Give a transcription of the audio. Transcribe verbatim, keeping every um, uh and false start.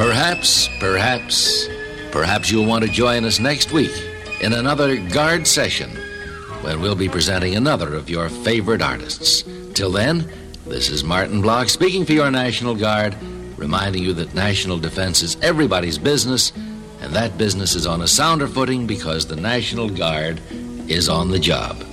Perhaps, perhaps, perhaps you'll want to join us next week in another Guard session when we'll be presenting another of your favorite artists. Till then, this is Martin Block speaking for your National Guard, reminding you that national defense is everybody's business, and that business is on a sounder footing because the National Guard is on the job.